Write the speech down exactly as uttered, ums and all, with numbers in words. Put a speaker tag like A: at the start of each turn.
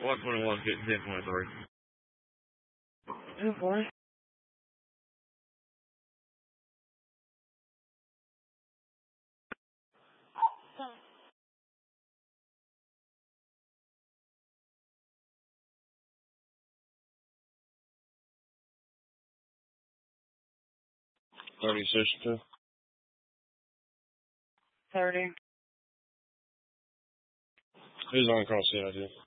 A: one twenty-one, getting ten twenty-three.
B: two forty.
A: thirty-six two.
B: thirty.
A: Who's on call C I D?